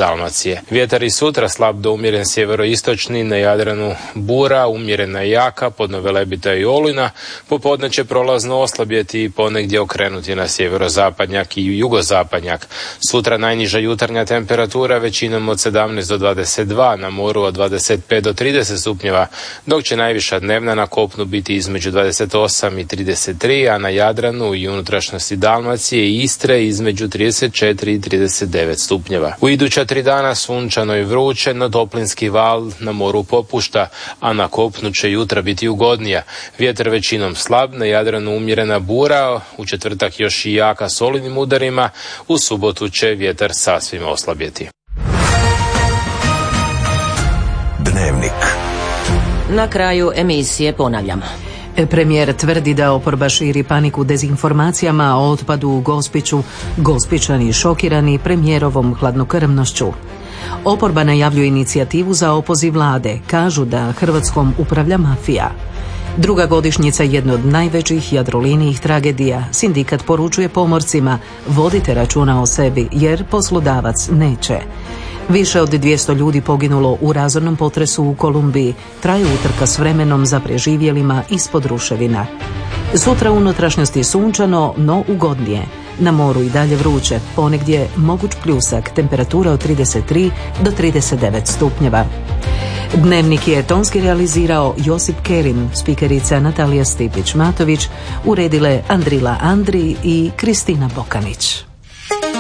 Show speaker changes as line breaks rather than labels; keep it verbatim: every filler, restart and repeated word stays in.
Dalmacije. Vjetar i sutra slab do umjeren sjeveroistočni, na Jadranu bura, umjerena i jaka, podno Velebita i Olujna. Popodne će prolazno oslabjeti i ponegdje okrenuti na sjeverozapadnjak i jugozapadnjak. Sutra najniža jutarnja temperatura većinom od sedamnaest do dvadeset dva, na moru od dvadeset pet do trideset stupnjeva, dok će najviša dnevna na kopnu biti između dvadeset osam i trideset tri, a na Jadranu i unutrašnjosti Dalmacije i Istre između trideset četiri i trideset devet stupnjeva. U iduća tri dana sunčano i vruće, no toplinski val na moru popušta, a na kopnu će jutra biti ugodnija. Vjetar većinom slab, na Jadranu umjerena bura, u četvrtak još i jaka s olujnim udarima, u subotu će vjetar sasvim oslabjeti.
Dnevnik.
Na kraju emisije ponavljamo.
Premijer tvrdi da oporba širi paniku dezinformacijama o otpadu u Gospiću, Gospićani šokirani premijerovom hladnokrvnošću. Oporba najavljuje inicijativu za opoziv vlade, kažu da Hrvatskom upravlja mafija. Druga godišnjica jedne od najvećih jadrolinijih tragedija. Sindikat poručuje pomorcima, vodite računa o sebi jer poslodavac neće. Više od dvjesto ljudi poginulo u razornom potresu u Kolumbiji. Traje utrka s vremenom za preživjelima ispod ruševina. Sutra u unutrašnjosti sunčano, no ugodnije. Na moru i dalje vruće, ponegdje moguć pljusak, temperatura od trideset tri do trideset devet stupnjeva. Dnevnik je tonski realizirao Josip Kerin, spikerica Natalija Stipić-Matović, uredile Andrila Andri i Kristina Bokanić.